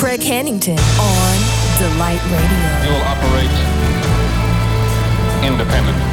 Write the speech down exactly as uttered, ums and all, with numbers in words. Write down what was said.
Greg Hannington on Delight Radio. You will operate independently.